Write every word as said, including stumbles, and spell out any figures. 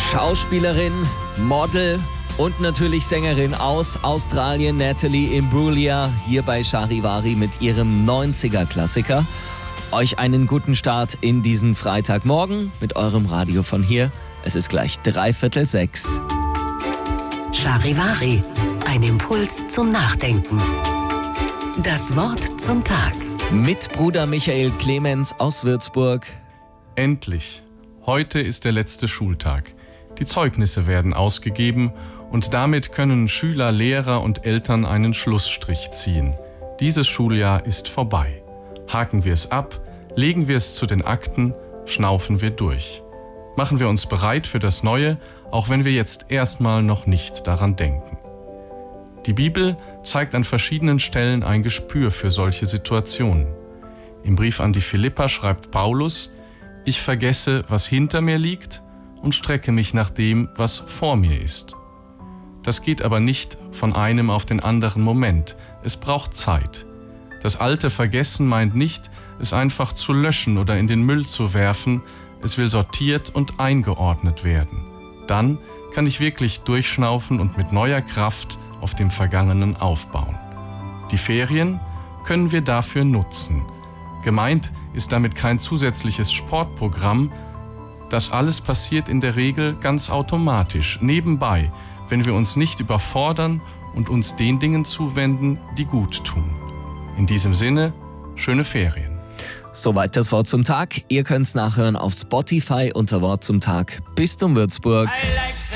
Schauspielerin, Model und natürlich Sängerin aus Australien, Natalie Imbruglia, hier bei Charivari mit ihrem neunziger-Klassiker. Euch einen guten Start in diesen Freitagmorgen mit eurem Radio von hier. Es ist gleich dreiviertel sechs. Charivari, ein Impuls zum Nachdenken. Das Wort zum Tag. Mit Bruder Michael Clemens aus Würzburg. Endlich. Heute ist der letzte Schultag. Die Zeugnisse werden ausgegeben und damit können Schüler, Lehrer und Eltern einen Schlussstrich ziehen. Dieses Schuljahr ist vorbei. Haken wir es ab, legen wir es zu den Akten, schnaufen wir durch. Machen wir uns bereit für das Neue, auch wenn wir jetzt erstmal noch nicht daran denken. Die Bibel zeigt an verschiedenen Stellen ein Gespür für solche Situationen. Im Brief an die Philipper schreibt Paulus: Ich vergesse, was hinter mir liegt und strecke mich nach dem, was vor mir ist. Das geht aber nicht von einem auf den anderen Moment. Es braucht Zeit. Das alte Vergessen meint nicht, es einfach zu löschen oder in den Müll zu werfen. Es will sortiert und eingeordnet werden. Dann kann ich wirklich durchschnaufen und mit neuer Kraft auf dem Vergangenen aufbauen. Die Ferien können wir dafür nutzen. Gemeint ist damit kein zusätzliches Sportprogramm. Das alles passiert in der Regel ganz automatisch, nebenbei, wenn wir uns nicht überfordern und uns den Dingen zuwenden, die gut tun. In diesem Sinne, schöne Ferien. Soweit das Wort zum Tag. Ihr könnt es nachhören auf Spotify unter Wort zum Tag. Bis zum Würzburg. I like the